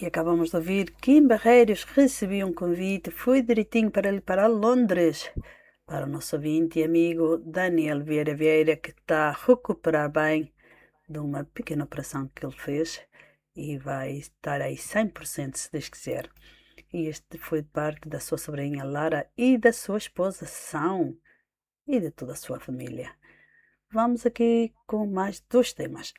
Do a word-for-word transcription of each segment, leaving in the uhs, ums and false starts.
E acabamos de ouvir Kim Barreiros recebi um convite, foi direitinho para ir para Londres, para o nosso ouvinte e amigo Daniel Vieira Vieira, que está a recuperar bem de uma pequena operação que ele fez e vai estar aí cem por cento se Deus quiser. E este foi de parte da sua sobrinha Lara e da sua esposa São e de toda a sua família. Vamos aqui com mais dois temas.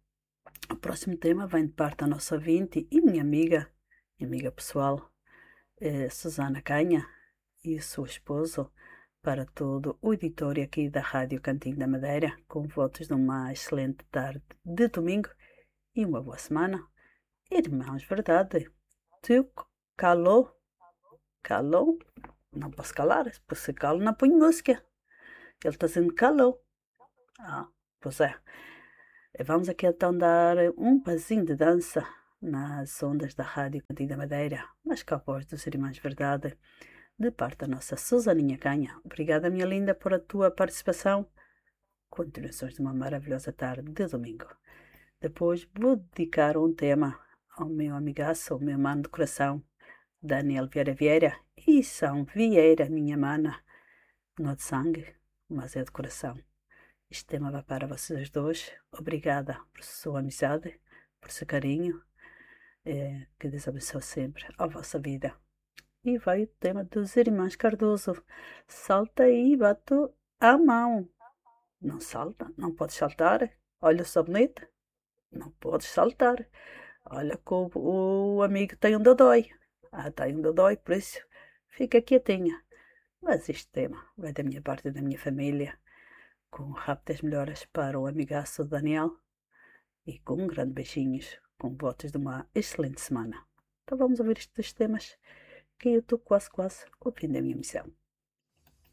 O próximo tema vem de parte da nossa ouvinte e minha amiga, minha amiga pessoal, eh, Susana Canha e o seu esposo, para todo o editório aqui da Rádio Cantinho da Madeira, com votos de uma excelente tarde de domingo e uma boa semana. Irmãos, verdade, tu calou, calou, não posso calar, se se calo não ponho música, ele está dizendo calou. Ah, pois é. Vamos aqui então dar um pezinho de dança nas ondas da Rádio Cantinho da Madeira, mas com a voz dos Irmãos Verdade, de parte da nossa Susaninha Canha. Obrigada, minha linda, por a tua participação. Continuações de uma maravilhosa tarde de domingo. Depois vou dedicar um tema ao meu amigaço, ao meu mano de coração, Daniel Vieira Vieira, e São Vieira, minha mana, não é de sangue, mas é de coração. Este tema vai para vocês dois. Obrigada por sua amizade, por seu carinho. É, que Deus abençoe sempre a vossa vida. E vai o tema dos Irmãos Cardoso. Salta aí, bato a mão. Não salta, não podes saltar. Olha o sabonete, não podes saltar. Olha que o, o amigo tem um dodói. Ah, tem um dodói, por isso fica quietinha. Mas este tema vai da minha parte e da minha família, com rápidas melhoras para o amigaço Daniel e com um grande beijinhos, com votos de uma excelente semana. Então vamos ouvir estes temas que eu estou quase quase ao fim da minha missão.